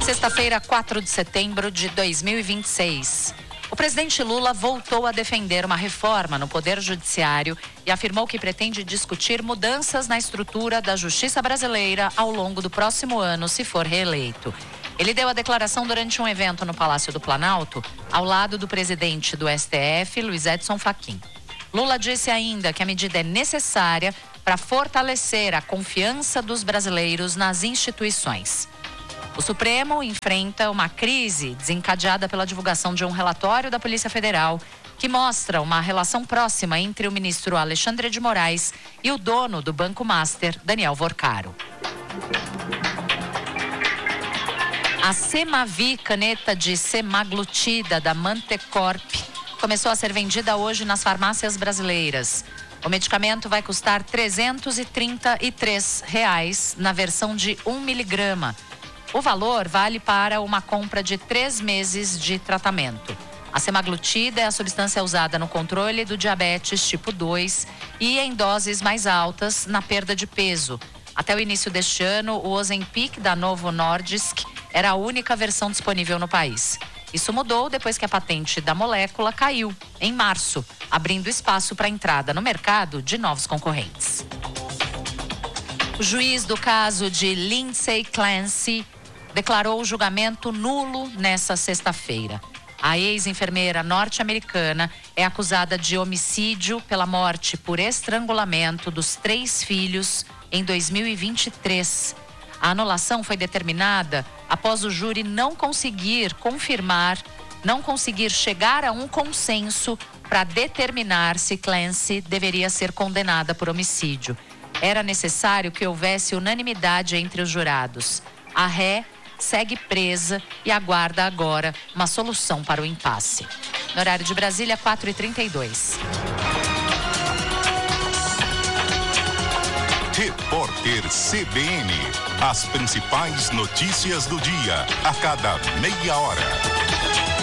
Sexta-feira, 4 de setembro de 2026. O presidente Lula voltou a defender uma reforma no Poder Judiciário e afirmou que pretende discutir mudanças na estrutura da justiça brasileira ao longo do próximo ano, se for reeleito. Ele deu a declaração durante um evento no Palácio do Planalto, ao lado do presidente do STF, Luiz Edson Fachin. Lula disse ainda que a medida é necessária para fortalecer a confiança dos brasileiros nas instituições. O Supremo enfrenta uma crise desencadeada pela divulgação de um relatório da Polícia Federal que mostra uma relação próxima entre o ministro Alexandre de Moraes e o dono do Banco Master, Daniel Vorcaro. A Semavi, caneta de semaglutida da Mantecorp, começou a ser vendida hoje nas farmácias brasileiras. O medicamento vai custar R$ 333 na versão de 1 miligrama. O valor vale para uma compra de 3 meses de tratamento. A semaglutida é a substância usada no controle do diabetes tipo 2 e em doses mais altas na perda de peso. Até o início deste ano, o Ozempic da Novo Nordisk era a única versão disponível no país. Isso mudou depois que a patente da molécula caiu em março, abrindo espaço para a entrada no mercado de novos concorrentes. O juiz do caso de Lindsay Clancy declarou o julgamento nulo nesta sexta-feira. A ex-enfermeira norte-americana é acusada de homicídio pela morte por estrangulamento dos 3 filhos em 2023. A anulação foi determinada após o júri não conseguir chegar a um consenso para determinar se Clancy deveria ser condenada por homicídio. Era necessário que houvesse unanimidade entre os jurados. A ré segue presa e aguarda agora uma solução para o impasse. No horário de Brasília, 4h32. Repórter CBN. As principais notícias do dia, a cada meia hora.